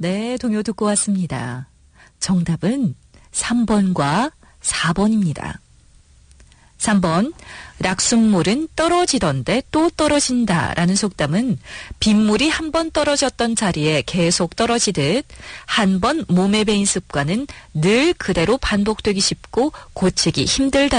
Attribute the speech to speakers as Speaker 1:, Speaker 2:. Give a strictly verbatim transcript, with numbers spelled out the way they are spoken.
Speaker 1: 네, 동요 듣고 왔습니다. 정답은 삼 번과 사 번입니다. 삼 번, 락순물은 떨어지던데 또 떨어진다 라는 속담은 빗물이 한 번 떨어졌던 자리에 계속 떨어지듯 한 번 몸에 배인 습관은 늘 그대로 반복되기 쉽고 고치기 힘들다.